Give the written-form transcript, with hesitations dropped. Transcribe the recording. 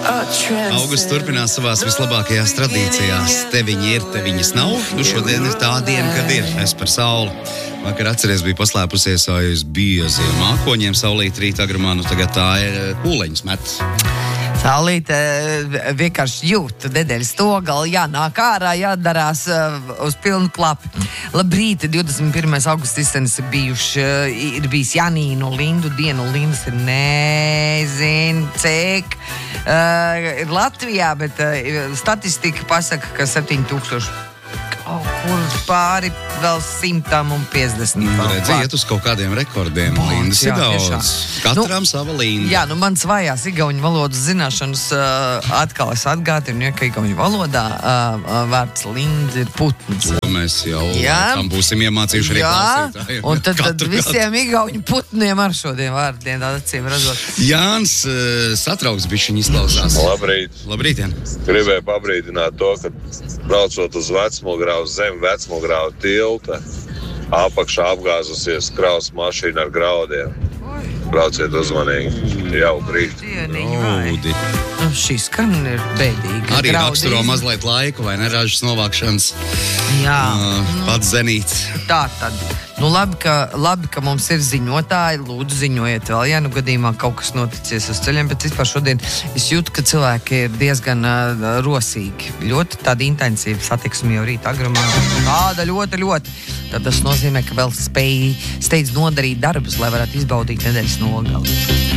Augusts turpinās savās vislabākajās tradīcijās. Teviņi ir, teviņas nav. Nu šodien ir tā diena, kad ir. Es par sauli. Vakar atceries, bija paslēpusies aiz bieziem mākoņiem saulīt rīt agrumā. Nu tagad tā ir kūleņas met. Saulīte vienkārši jūt nedēļas stogali, jānāk ārā, jādarās uz pilnu klapi. Labrīt, 21. augusts izcenis ir bijuši, ir bijis Janīnu Lindu dienu, Lindas ir nezinu, cik ir Latvijā, bet statistika pasaka, ka 7000 kaut kur pāri vēl 150. Redziet uz kaut kādiem rekordiem. Lindas ir daudz. Katram sava Linda. Jā, nu man svājās igauņu valodas zināšanas atkal es atgādinu, ka igauņu valodā vārds Linda ir putns. To mēs jau tam būsim iemācījuši arī klausītājiem. Un tad visiem igauņu putniem ar šodien vārdiem acīm redzot. Jānis satrauks bišķiņ izklausās. Labrīt. Labrītien. Gribēju pabrīdināt to, ka braucot uz Vecmulgrāvu zem Vecmulgrāvu tilta, apakšā apgāzusies kravas mašīna ar graudiem. Brauciet uzmanīgi, jau brīt. Graudi. Šī skan ir bēdīga. Arī raksturo mazliet laiku, vai ne, ražas novākšanas. Jā. Pats zenīts. Tā tad. Nu labi, ka mums ir ziņotāji. Lūdzu, ziņojiet vēl, ja nu gadījumā kaut kas noticies uz ceļiem, bet vispār šodien es jūtu, ka cilvēki ir diezgan rosīgi. Ļoti tāda intensīva satiksme jau rīt agrumā. Tāda ļoti. Tad tas nozīmē, ka vēl steidz nodarīt darbus, lai varētu izbaudīt nedēļas nogali.